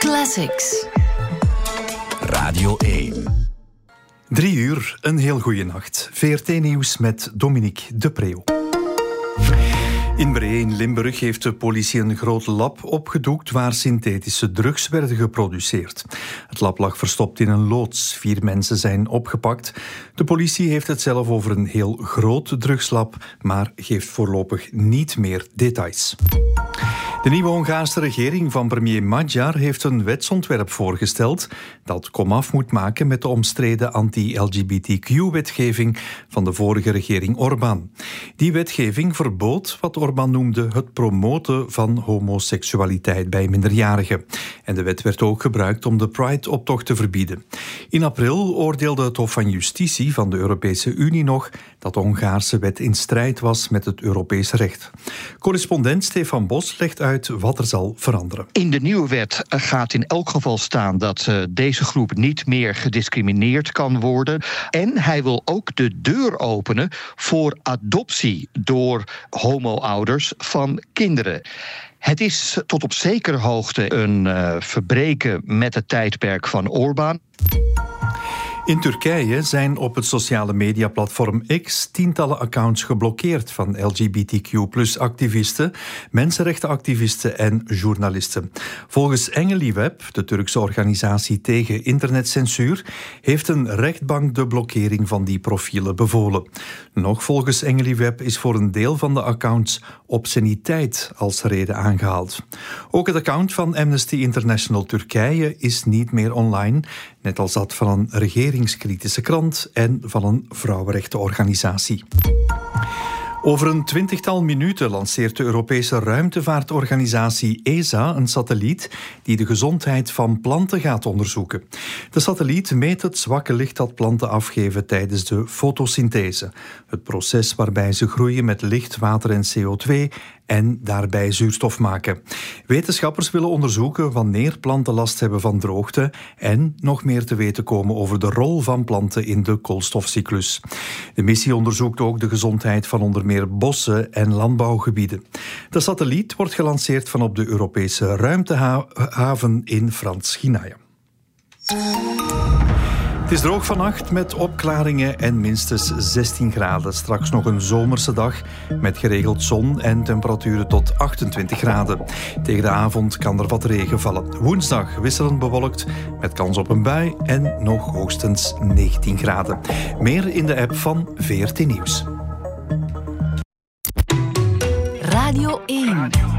Classics. Radio 1. 3 uur, een heel goede nacht. VRT-nieuws met Dominique de Preeuw. In Bree in Limburg heeft de politie een groot lab opgedoekt waar synthetische drugs werden geproduceerd. Het lab lag verstopt in een loods. 4 mensen zijn opgepakt. De politie heeft het zelf over een heel groot drugslab, maar geeft voorlopig niet meer details. De nieuwe Hongaarse regering van premier Magyar heeft een wetsontwerp voorgesteld dat komaf moet maken met de omstreden anti-LGBTQ-wetgeving van de vorige regering Orbán. Die wetgeving verbood wat Orbán noemde het promoten van homoseksualiteit bij minderjarigen. En de wet werd ook gebruikt om de Pride-optocht te verbieden. In april oordeelde het Hof van Justitie van de Europese Unie nog dat de Hongaarse wet in strijd was met het Europees recht. Correspondent Stefan Bos legt uit wat er zal veranderen. In de nieuwe wet gaat in elk geval staan dat deze groep niet meer gediscrimineerd kan worden. En hij wil ook de deur openen voor adoptie door homo-ouders van kinderen. Het is tot op zekere hoogte een verbreken met het tijdperk van Orbán. In Turkije zijn op het sociale mediaplatform X tientallen accounts geblokkeerd van LGBTQ+-activisten, mensenrechtenactivisten en journalisten. Volgens Engeliweb, de Turkse organisatie tegen internetcensuur, heeft een rechtbank de blokkering van die profielen bevolen. Nog volgens Engeliweb is voor een deel van de accounts obsceniteit als reden aangehaald. Ook het account van Amnesty International Turkije is niet meer online, net als dat van een regeringskritische krant en van een vrouwenrechtenorganisatie. Over een 20-tal minuten lanceert de Europese ruimtevaartorganisatie ESA een satelliet die de gezondheid van planten gaat onderzoeken. De satelliet meet het zwakke licht dat planten afgeven tijdens de fotosynthese, het proces waarbij ze groeien met licht, water en CO2 en daarbij zuurstof maken. Wetenschappers willen onderzoeken wanneer planten last hebben van droogte en nog meer te weten komen over de rol van planten in de koolstofcyclus. De missie onderzoekt ook de gezondheid van onder meer bossen en landbouwgebieden. De satelliet wordt gelanceerd vanop de Europese ruimtehaven in Frans-Guiana. Het is droog vannacht met opklaringen en minstens 16 graden. Straks nog een zomerse dag met geregeld zon en temperaturen tot 28 graden. Tegen de avond kan er wat regen vallen. Woensdag wisselend bewolkt met kans op een bui en nog hoogstens 19 graden. Meer in de app van VRT Nieuws. Radio 1.